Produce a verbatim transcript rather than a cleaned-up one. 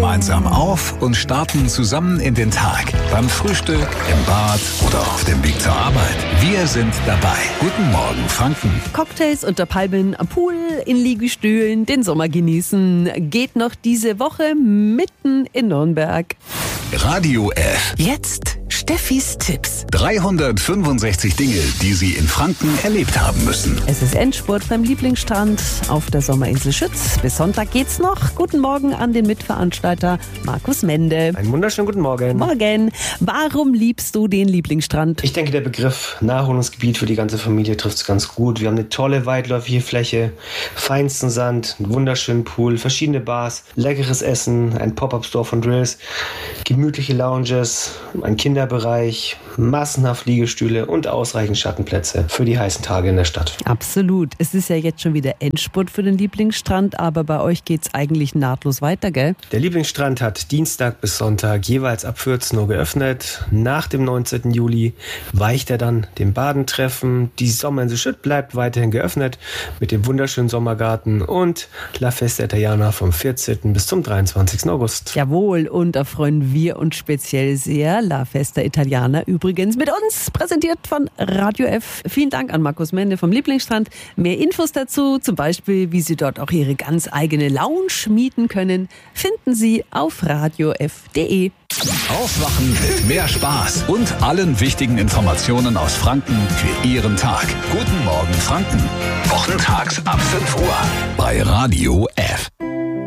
gemeinsam auf und starten zusammen in den Tag. Beim Frühstück, im Bad oder auf dem Weg zur Arbeit. Wir sind dabei. Guten Morgen, Franken. Cocktails unter Palmen, am Pool, in Liegestühlen, den Sommer genießen. Geht noch diese Woche mitten in Nürnberg. Radio F. Jetzt Steffis Tipps. dreihundertfünfundsechzig Dinge, die Sie in Franken erlebt haben müssen. Es ist Endspurt beim Lieblingsstrand auf der Sommerinsel Schütz. Bis Sonntag geht's noch. Guten Morgen an den Mitveranstalter Markus Mende. Einen wunderschönen guten Morgen. Morgen. Warum liebst du den Lieblingsstrand? Ich denke, der Begriff Naherholungsgebiet für die ganze Familie trifft es ganz gut. Wir haben eine tolle weitläufige Fläche, feinsten Sand, einen wunderschönen Pool, verschiedene Bars, leckeres Essen, ein Pop-Up-Store von Drills, gemütliche Lounges, ein Kinderbereich, massenhaft Liegestühle und ausreichend Schattenplätze für die heißen Tage in der Stadt. Absolut. Es ist ja jetzt schon wieder Endspurt für den Lieblingsstrand, aber bei euch geht's eigentlich nahtlos weiter, gell? Der Lieblingsstrand hat Dienstag bis Sonntag jeweils ab vierzehn Uhr geöffnet. Nach dem neunzehnten Juli weicht er dann dem Badentreffen. Die Sommerinsel Schütz bleibt weiterhin geöffnet mit dem wunderschönen Sommergarten und La Festa Italiana vom vierzehnten bis zum dreiundzwanzigsten August. Jawohl, und da freuen wir uns speziell sehr. La Festa Italiana übrigens mit uns, präsentiert von Radio F. Vielen Dank an Markus Mende vom Lieblingsstrand. Mehr Infos dazu, zum Beispiel, wie Sie dort auch Ihre ganz eigene Lounge mieten können, finden Sie auf radio f punkt de. Aufwachen mit mehr Spaß und allen wichtigen Informationen aus Franken für Ihren Tag. Guten Morgen, Franken. Wochentags ab fünf Uhr bei Radio F.